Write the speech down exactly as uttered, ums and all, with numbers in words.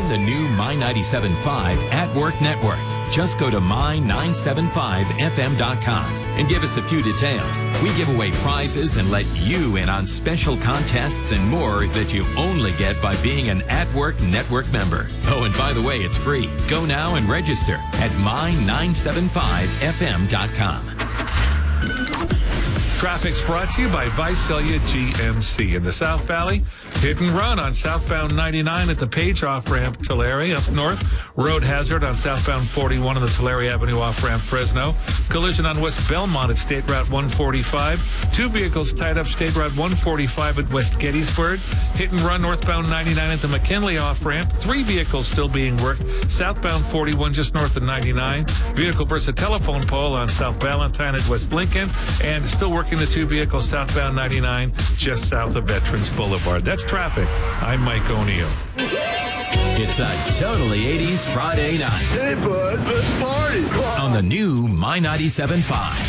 the new My ninety-seven point five At Work Network. Just go to my nine seven five f m dot com and give us a few details. We give away prizes and let you in on special contests and more that you only get by being an At Work Network member. Oh, and by the way, it's free. Go now and register at my nine seven five f m dot com. Traffic's brought to you by Visalia G M C in the South Valley. Hit and run on southbound ninety-nine at the Page off-ramp Tulare up north. Road hazard on southbound forty-one on the Tulare Avenue off-ramp Fresno. Collision on West Belmont at State Route one forty-five. Two vehicles tied up State Route one forty-five at West Gettysburg. Hit and run northbound ninety-nine at the McKinley off-ramp. Three vehicles still being worked. Southbound forty-one just north of ninety-nine. Vehicle burst a telephone pole on South Valentine at West Lincoln. And still working the two vehicles southbound ninety-nine just south of Veterans Boulevard. That's traffic. I'm Mike O'Neill. It's a totally eighties Friday night. Hey, bud, let's party. On the new My ninety-seven point five.